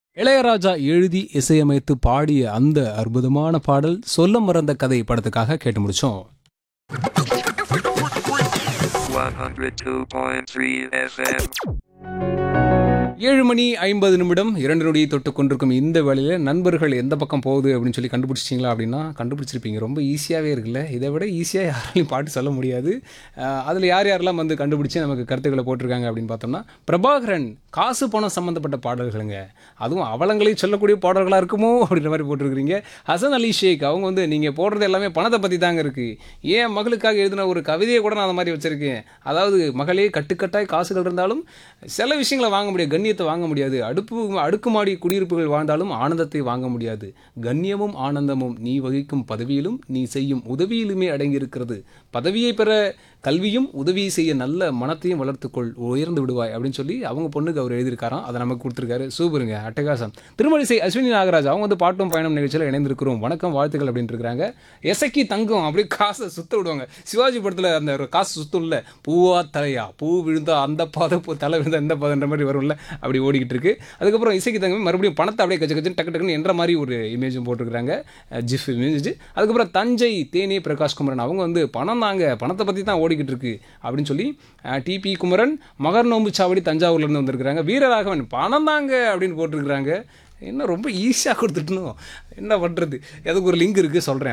இளையராஜா எழுதி இசையமைத்து பாடிய அந்த அற்புதமான பாடல் சொல்ல மறந்த கதை படத்துக்காக கேட்டு முடிச்சோம். 102.3 FM. 7 மணி 50 நிமிடம் 2 நொடியை தொட்டு கொண்டிருக்கும் இந்த வேளையில் நண்பர்கள் எந்த பக்கம் போகுது அப்படின்னு சொல்லி கண்டுபிடிச்சிட்டிங்களா அப்படின்னா கண்டுபிடிச்சிருப்பீங்க. ரொம்ப ஈஸியாகவே இருக்குல்ல. இதை விட ஈஸியாக யாராலையும் பாட்டு சொல்ல முடியாது. அதில் யார் யாரெல்லாம் வந்து கண்டுபிடிச்சி நமக்கு கருத்துக்களை போட்டிருக்காங்க அப்படின்னு பார்த்தோம்னா, பிரபாகரன் காசு பணம் சம்மந்தப்பட்ட பாடல்களுங்க, அதுவும் அவலங்களையும் சொல்லக்கூடிய பாடல்களாக இருக்குமோ அப்படின்ற மாதிரி போட்டிருக்கிறீங்க. ஹசன் அலி ஷேக் அவங்க வந்து நீங்கள் போடுறது எல்லாமே பணத்தை பற்றி தாங்க இருக்குது, ஏன் மகளுக்காக எழுதின ஒரு கவிதையை கூட நான் அந்த மாதிரி வச்சுருக்கேன். அதாவது மகளே கட்டுக்கட்டாய் காசுகள் இருந்தாலும் சில விஷயங்களை வாங்க முடியாது, கண்ணியத்தை வாங்க முடியாது. அடுக்குமாடி குடியிருப்புகள் வாழ்ந்தாலும் ஆனந்தத்தை வாங்க முடியாது. கண்ணியமும் ஆனந்தமும் நீ வகிக்கும் பதவியிலும் நீ செய்யும் உதவியிலுமே அடங்கியிருக்கிறது. பதவியை பெற கல்வியும் உதவி செய்ய நல்ல மனத்தையும் வளர்த்துக்கொள், உயர்ந்து விடுவாய் அப்படின்னு சொல்லி அவங்க பொண்ணுக்கு அவர் எழுதியிருக்காராம். அதை நமக்கு கொடுத்துருக்காரு. சூப்பருங்க, அட்டகாசம். திருமழிசை அஸ்வினி நாகராஜ் அவங்க வந்து பாட்டும் பயணம் நிகழ்ச்சியில் இணைந்திருக்கிறோம், வணக்கம் வாழ்த்துக்கள் அப்படின்னு இருக்கிறாங்க. எசக்கி தங்கம் அப்படியே காசை சுத்த விடுவாங்க. சிவாஜி படத்தில் அந்த காசு சுத்தம் இல்லை, பூவா தலையா, பூ விழுந்தா அந்த பாதை, தலை விழுந்தா இந்த பாதைன்ற மாதிரி வரும்ல, அப்படி ஓடிக்கிட்டு இருக்கு. அதுக்கப்புறம் இசைக்கு தங்கம் மறுபடியும் பணத்தை அப்படியே கச்சு கச்சு டக்கு டக்குன்னு என்ற மாதிரி ஒரு இமேஜும் போட்டிருக்கிறாங்க, ஜிஃப் இமேஜ். அதுக்கப்புறம் தஞ்சை தேனி பிரகாஷ் குமரன் அவங்க வந்து பணம் தாங்க, பணத்தை பற்றி தான் ஓடிக்கிட்டு இருக்கு அப்படின்னு சொல்லி டிபி குமரன் மகர் நோம்பு சாவடி தஞ்சாவூர்லேருந்து வந்திருக்கிறாங்க. வீரராகவன் பணம் தாங்க அப்படின்னு போட்டிருக்கிறாங்க. என்ன ரொம்ப ஈஸியாக கொடுத்துட்டணும், என்ன பண்ணுறது. எதுக்கு ஒரு லிங்க் இருக்குது சொல்கிறேன்.